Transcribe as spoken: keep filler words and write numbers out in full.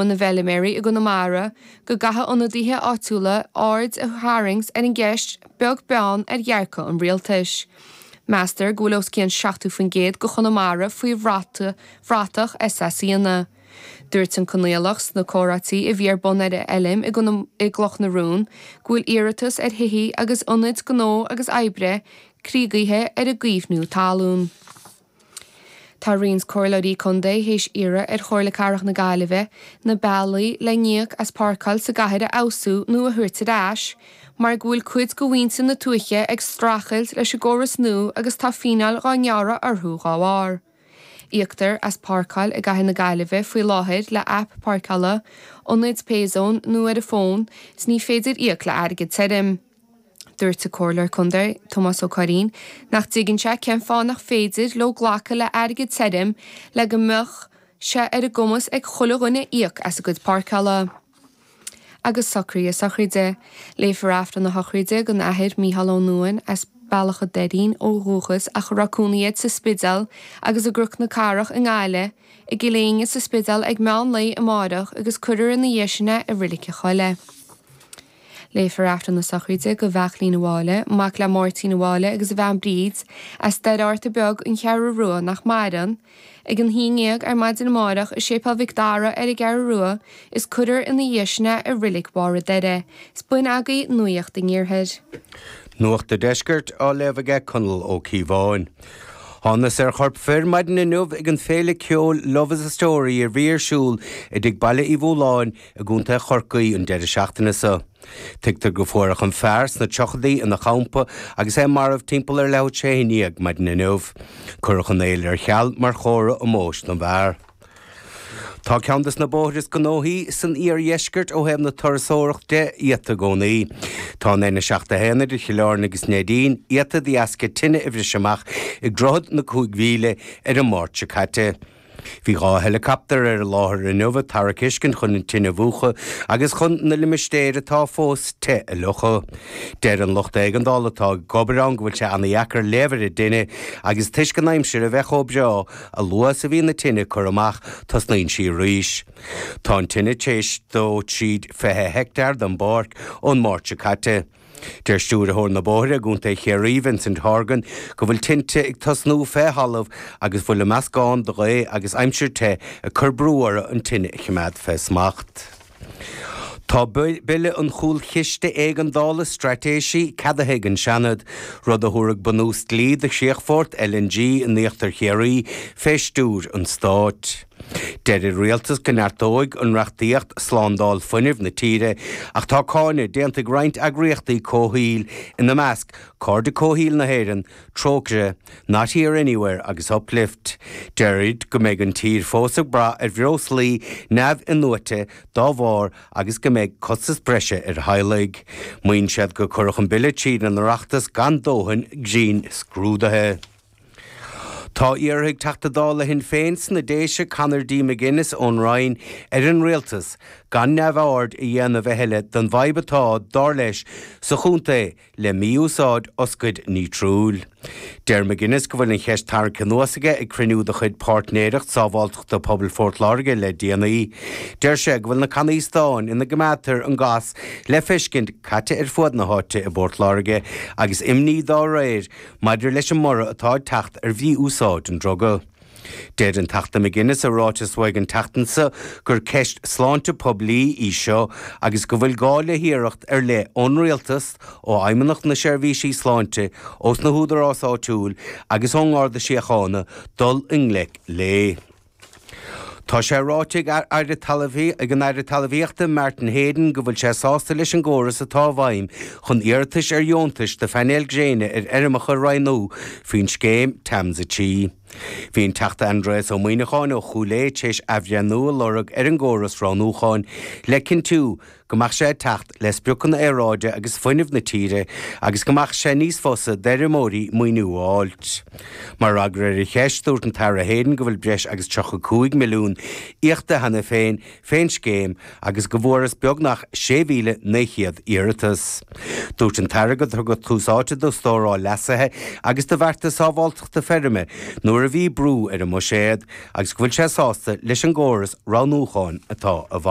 Cuman na Velimeri i go na Mara, go gatha onadíthe átúla ard a Harings ar an gceist beag beán ar dhearca an rialtais. Meastar gúlaus cían seachtú fan géad go Chonamara faoi bhráta bhrátach SSíana. Dúirt an Connéalachs na córatí i bhíar bon ar elim i gloch na rún, gúil iiritas ar hihí agus onid gnó agus aibre crígaithe ar a gíomhnú talún. Tá rins cóirlaí condé héis ire ar chóirla carach na Gaillimhe na bailí le níoch as páircail sa gaithead a ausú nó a thuirte dáis, mar gúil cuid go bhhaintin na tuaiche ag strachailt leis a góras nó agus tá fíneal gáneara arthú gáhár. Íochtar as páircail a gaithead na Gaillimhe faoi láthir le app páircaile onid pézón nó ar a fón s ní féidir íoch le airgid tedim. Dúirt a cóirlar condé, Thomas O'Carín, nach dtígann sé ceann fáin nach féidir lo ghlacha le airgid tedim le go mbeadh se ar a gcumas ag chulaghine íoch as a gcuid páircaile. Agus socraí a sochraide, léifar after na hochraide go nathir Mícheál Ó Nuain as bailach deín ó rúchas a churacúnaíad sa spidal agus a gruch na carach in gáile, i giléinge sa spidal ag meán lei a mádach agus cuidir in na dhéisina a rilice choile. Léifar after na sochraide go bheachlí na bháile, mac le mórtí na bháile agus a bhean bríd as dead áirta beag an chearú rua nach maidan, ag an híineag ar maidin na mádach a sépal Vicdára ar a gearú rua is cuidir in na dhéisina a rilik bára deire, is buin agaí nuíocht in níorthaid. Nuacht de deisgurt á lefaige connell ó Cíbháin. Hannas ar chorp fir maidin na nuamh ag an féile ceol Love is a Story ar bhíorsúil i dig baile i bhóláin a gúnta chorcaí an deire seachtainna sa. Tigtar go fuarach an fears na teochadaí in na champa agus é marmh timpeall ar leabhar séíag maidin na nuamh. Curach an éile ar cheall mar chóra ó mós na bhar. Tá ceantas na bóthras go nóthaí san íar dheisgurt ó hebh na torasóireacht de iata gcónaí. Tá na seachta héanaar de chiileáin agus nédín iata dí asca tinine ihre seach i gcrothad na cúig mhíle ar an mórte caite. Bhí gá helicopter ar láthir in nuamh tarraciscin chun an tinine bhuacha agus chun na limistéire tá fós te a lucha. Deir an lucht ag an dálatá gobarán go bhfuil sé anna dheacair léimhar i duine agus tuis go naimseir a bheith ó beo a luas a bhí na tinine chur amach tas naon sí ríis. Tá an tinine téis dó tríd fethe hectar den bárc ón mórte caite. Der stúr a hórna bóthir a gúnta chéirí Vincent Horgan go bhfuil tinte ag tasnú féhallamh agus bhfuil le meascáin do ré agus aimseir te a chur brúar an tinine chimead fesmacht. Tá bille an chúl chiiste ag an dála stratéisi cadathe an seanad rud a thuairg banús líad a Siachfort L N G in níochttar chéirí féistúr an Stát. Deir rialtas gannartóig an reachtaíocht slándál fuineh na tíre ach tá cáine déanta graint agriachtaí cóhíl in na measc cóir de cóhíl na héireann trógre not here anywhere agus uplift. Deirid go méid an tír fósach bra ar bhreos lí nebh in nuate dá bhár agus go méid costas breise ar heilig. Muoin siad go curach an bille tír an reachtas gan dóhan gín scrúdathe. Tá iarthaigh teachtadála hin féin na déise Conor D. McGuinness ón Ryan ar an rialtas gan nebh ard i dhéanamh heile don bhaibetá dar leis sa chúnta le míúsáid oscaid ní trúil. Deir McGuinness go bhfuil an cheist tar canósaige ag crinú do chuid partnéireacht sábháilteachta Pobal Fort Láirge le D N I. Deir sé go bhfuil na Canaíostáin ina gmátar an gas le feiscint caite ar fuad na háte i Bort Láirge agus imní dá réir maidir leis an mora atá teacht ar bhí úsáid an droga. Deir an teachta McGuinness a ráitis bhaig an teachtansa gur ceist sláinte poblí í seo agus go bhfuil gáil le hiareacht ar le onrialtas ó aimimenacht na seirbhísí sláinte os na húdarrás áitiúil agus óngáda siachána dul inglec le. Tá sé ráiteigh ar de talahí ag an air talahíochta Martin Hayden go bhfuil sé sásta leis an ggóras atá bhaim chun iartas ar dheontas de Faniel Gréine ar airmacha Rhinú faoin scéim Tamsa-tí. Bhíon teachta Andrés ó Muoinecháin ó Chúlé téis Abhreanú lorug ar an ggóras Ránúcháin le cinn tú gomach sé teacht les beochan éráide agus foiinmh na tíre agus gomach sé níos fosa deir mórí muoinú áilt. Mar agra i cheist dúirt an Tara Hayden go bhfuil breis agus tucha cúig milliún íochta hena féin féin scéim agus go bhfuras beag nach sé mhíle néchiad iiritas. Dúirt an Tara go thug go túsáte do stórá lesathe agus de bharta sábháilteachta ferme nuair a bhí brú ar a muséad agus go bhfuil sé sásta leis an ggóras Ránúcháin atá a